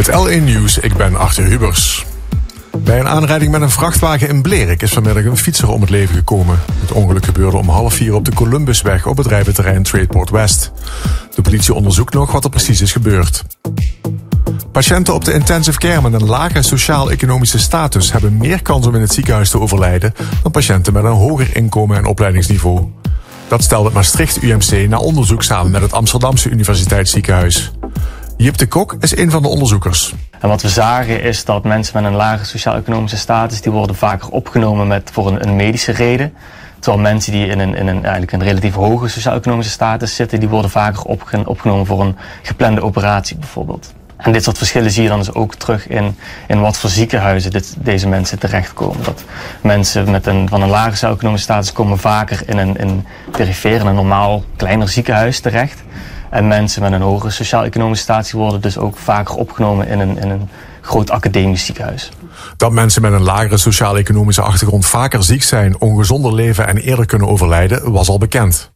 Met L1 Nieuws, ik ben Arthur Hubers. Bij een aanrijding met een vrachtwagen in Blerik is vanmiddag een fietser om het leven gekomen. Het ongeluk gebeurde om 3:30 op de Columbusweg op bedrijventerrein Tradeport West. De politie onderzoekt nog wat er precies is gebeurd. Patiënten op de intensive care met een lage sociaal-economische status hebben meer kans om in het ziekenhuis te overlijden dan patiënten met een hoger inkomen en opleidingsniveau. Dat stelt het Maastricht UMC na onderzoek samen met het Amsterdamse Universiteitsziekenhuis. Jip de Kok is een van de onderzoekers. En wat we zagen is dat mensen met een lage sociaal-economische status, die worden vaker opgenomen voor een medische reden. Terwijl mensen die in een relatief hoge sociaal-economische status zitten, die worden vaker opgenomen voor een geplande operatie bijvoorbeeld. En dit soort verschillen zie je dan dus ook terug in wat voor ziekenhuizen deze mensen terechtkomen. Dat mensen van een lage sociaal-economische status komen vaker in een perifeer, in een normaal kleiner ziekenhuis terecht. En mensen met een hogere sociaal-economische status worden dus ook vaker opgenomen in een groot academisch ziekenhuis. Dat mensen met een lagere sociaal-economische achtergrond vaker ziek zijn, ongezonder leven en eerder kunnen overlijden, was al bekend.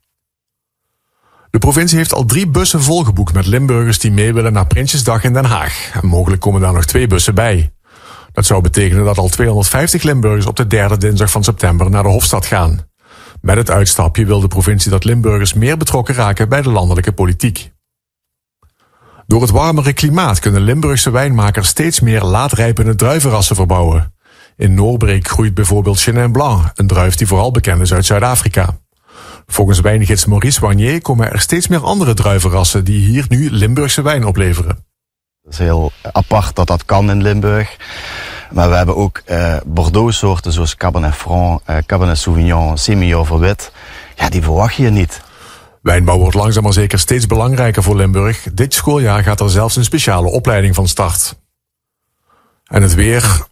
De provincie heeft al 3 bussen volgeboekt met Limburgers die mee willen naar Prinsjesdag in Den Haag. En mogelijk komen daar nog 2 bussen bij. Dat zou betekenen dat al 250 Limburgers op de 3e dinsdag van september naar de Hofstad gaan. Met het uitstapje wil de provincie dat Limburgers meer betrokken raken bij de landelijke politiek. Door het warmere klimaat kunnen Limburgse wijnmakers steeds meer laatrijpende druivenrassen verbouwen. In Noorbreek groeit bijvoorbeeld Chenin Blanc, een druif die vooral bekend is uit Zuid-Afrika. Volgens wijngids Maurice Wagnier komen er steeds meer andere druivenrassen die hier nu Limburgse wijn opleveren. Het is heel apart dat dat kan in Limburg. Maar we hebben ook Bordeaux-soorten zoals Cabernet Franc, Cabernet Sauvignon, Semillon verwit. Ja, die verwacht je niet. Wijnbouw wordt langzaam maar zeker steeds belangrijker voor Limburg. Dit schooljaar gaat er zelfs een speciale opleiding van start. En het weer,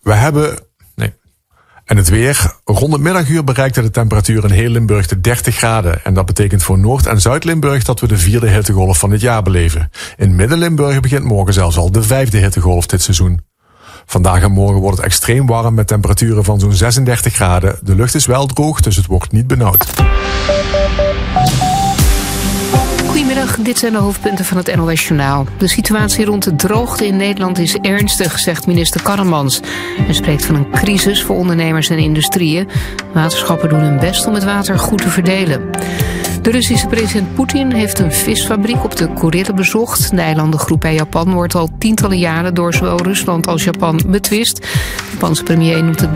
rond het middaguur bereikte de temperatuur in heel Limburg de 30 graden. En dat betekent voor Noord- en Zuid-Limburg dat we de 4e hittegolf van dit jaar beleven. In Midden-Limburg begint morgen zelfs al de 5e hittegolf dit seizoen. Vandaag en morgen wordt het extreem warm met temperaturen van zo'n 36 graden. De lucht is wel droog, dus het wordt niet benauwd. Goedemiddag, dit zijn de hoofdpunten van het NOS-journaal. De situatie rond de droogte in Nederland is ernstig, zegt minister Karremans. Hij spreekt van een crisis voor ondernemers en industrieën. Waterschappen doen hun best om het water goed te verdelen. De Russische president Poetin heeft een visfabriek op de Kurillen bezocht. De eilandengroep bij Japan wordt al tientallen jaren door zowel Rusland als Japan betwist. De Japanse premier noemt het